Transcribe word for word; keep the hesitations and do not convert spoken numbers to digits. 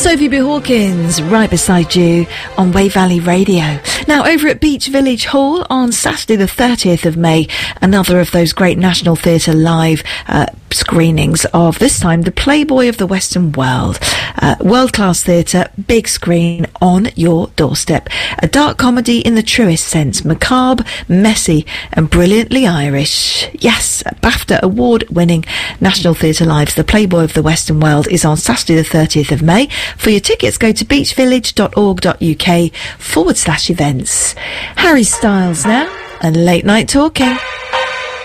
Sophie B. Hawkins, right beside you on Wave Valley Radio. Now, over at Beach Village Hall on Saturday the thirtieth of May, another of those great National Theatre live uh, screenings of, this time, The Playboy of the Western World. Uh, world-class theatre, big screen, on your doorstep. A dark comedy in the truest sense, macabre, messy and brilliantly Irish. Yes, BAFTA award-winning National Theatre Live's The Playboy of the Western World is on Saturday the thirtieth of May. For your tickets, go to beachvillage.org.uk forward slash events. Harry Styles now, and Late Night Talking.